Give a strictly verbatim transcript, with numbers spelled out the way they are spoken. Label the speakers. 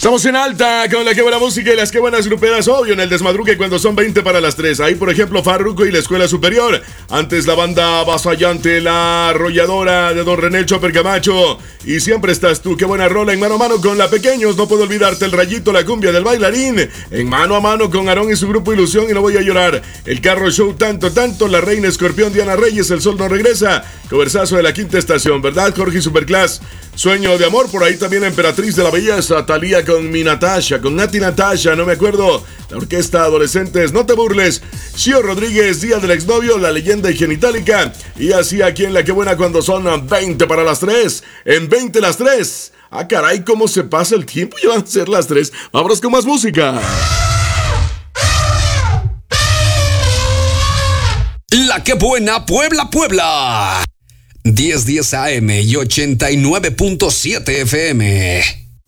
Speaker 1: Estamos en alta con la que buena música y las que buenas gruperas, obvio, en el desmadruque cuando son veinte para las tres. Ahí, por ejemplo, Farruko y la Escuela Superior. Antes la banda avasallante, la arrolladora de Don René Chopper Camacho. Y siempre estás tú, qué buena rola en mano a mano con la Pequeños. No puedo olvidarte el rayito, la cumbia del bailarín. En mano a mano con Aarón y su grupo Ilusión y No Voy a Llorar. El Carro Show tanto, tanto. La Reina Escorpión, Diana Reyes, El Sol No Regresa. Coversazo de la Quinta Estación, ¿verdad, Jorge Superclass? Sueño de Amor, por ahí también Emperatriz de la Belleza, Talía con mi Natasha, con Nati Natasha, no me acuerdo, la Orquesta Adolescentes, No Te Burles, Chio Rodríguez, Día del Exnovio, La Leyenda y Genitalica, y así aquí en La Que Buena cuando son veinte para las tres, en veinte las tres. Ah, caray, cómo se pasa el tiempo, ya van a ser las tres. Vámonos con más música.
Speaker 2: La Que Buena, Puebla, Puebla. diez diez A M y ochenta y nueve punto siete F M.